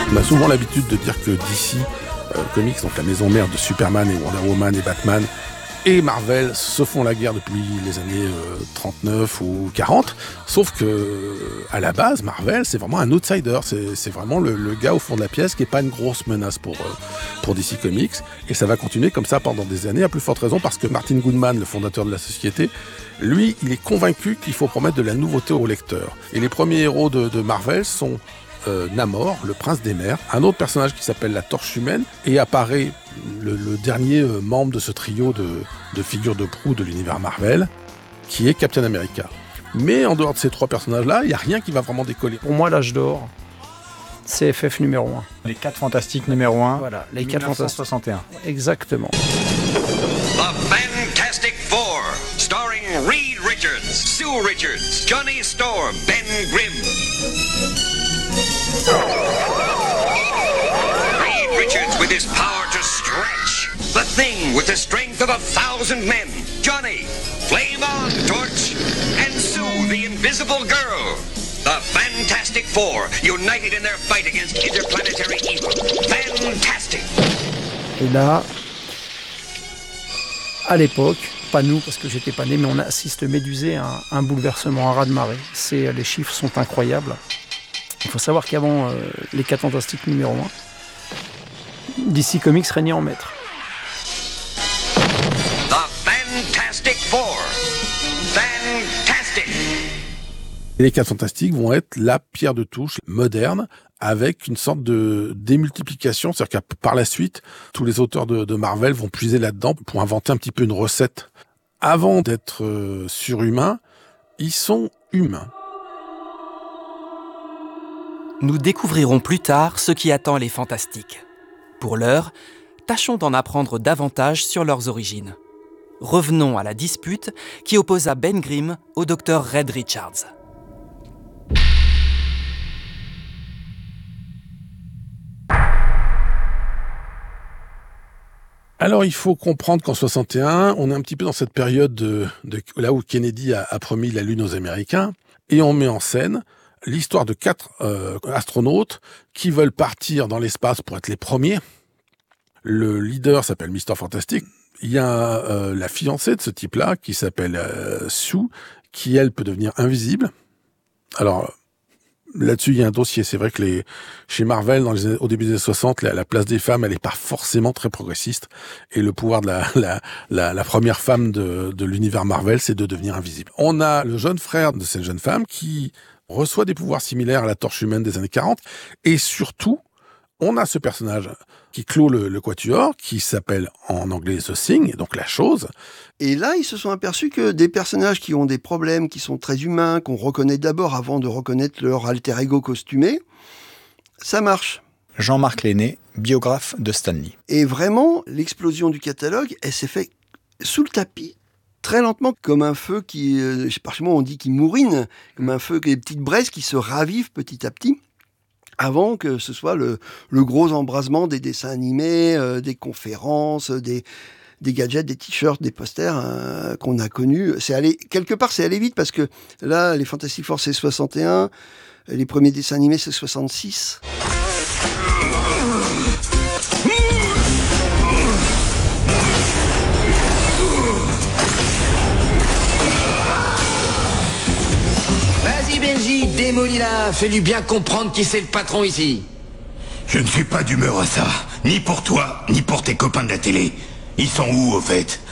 On a souvent l'habitude de dire que DC Comics, donc la maison mère de Superman et Wonder Woman et Batman, et Marvel se font la guerre depuis les années 39 ou 40, sauf que à la base, Marvel, c'est vraiment un outsider, c'est vraiment le gars au fond de la pièce qui est pas une grosse menace pour DC Comics, et ça va continuer comme ça pendant des années, à plus forte raison parce que Martin Goodman, le fondateur de la société, lui, il est convaincu qu'il faut promettre de la nouveauté aux lecteurs. Et les premiers héros de Marvel sont Namor, le prince des mers, un autre personnage qui s'appelle la Torche humaine, et apparaît le dernier membre de ce trio de figures de proue de l'univers Marvel, qui est Captain America. Mais en dehors de ces trois personnages-là, il n'y a rien qui va vraiment décoller. Pour moi, l'âge d'or, c'est FF numéro 1. Les 4 Fantastiques numéro 1, voilà, les 4 Fantastiques. 1961. Exactement. The Fantastic Four, starring Reed Richards, Sue Richards, Johnny Storm, Ben Grimm. Reed Richards with his power to stretch. The Thing with the strength of 1,000 men. Johnny, Flame On, Torch, and Sue, the Invisible Girl. The Fantastic Four, united in their fight against interplanetary evil. Fantastic! Et là, à l'époque, pas nous parce que j'étais pas né, mais on assiste médusé à un bouleversement, un raz-de-marée. Les chiffres sont incroyables. Il faut savoir qu'avant les 4 Fantastiques numéro 1, DC Comics régnait en maître. The Fantastic Four. Fantastic! Et les 4 Fantastiques vont être la pierre de touche moderne, avec une sorte de démultiplication, c'est-à-dire que par la suite, tous les auteurs de Marvel vont puiser là-dedans pour inventer un petit peu une recette. Avant d'être surhumains, ils sont humains. Nous découvrirons plus tard ce qui attend les Fantastiques. Pour l'heure, tâchons d'en apprendre davantage sur leurs origines. Revenons à la dispute qui opposa Ben Grimm au docteur Reed Richards. Alors, il faut comprendre qu'en 61, on est un petit peu dans cette période là où Kennedy a promis la Lune aux Américains, et on met en scène l'histoire de 4 astronautes qui veulent partir dans l'espace pour être les premiers. Le leader s'appelle Mr. Fantastic. Il y a la fiancée de ce type-là qui s'appelle Sue, qui, elle, peut devenir invisible. Alors, là-dessus, il y a un dossier. C'est vrai que chez Marvel, au début des années 60, la place des femmes, elle n'est pas forcément très progressiste. Et le pouvoir de la première femme de l'univers Marvel, c'est de devenir invisible. On a le jeune frère de cette jeune femme qui reçoit des pouvoirs similaires à la Torche humaine des années 40. Et surtout, on a ce personnage qui clôt le quatuor, qui s'appelle en anglais The Thing, donc la chose. Et là, ils se sont aperçus que des personnages qui ont des problèmes, qui sont très humains, qu'on reconnaît d'abord avant de reconnaître leur alter ego costumé, ça marche. Jean-Marc Lenné, biographe de Stan Lee. Et vraiment, l'explosion du catalogue, elle s'est faite sous le tapis, très lentement, comme un feu qui, parfois on dit qui mourine, comme un feu, des petites braises qui se ravivent petit à petit, avant que ce soit le gros embrasement des dessins animés, des conférences, des gadgets, des t-shirts, des posters qu'on a connus. Quelque part, c'est allé vite parce que là, les Fantastic Four, c'est 61, les premiers dessins animés, c'est 66. Vas-y Benji, démolis-la, fais-lui bien comprendre qui c'est le patron ici. Je ne suis pas d'humeur à ça, ni pour toi, ni pour tes copains de la télé. Ils sont où, au fait?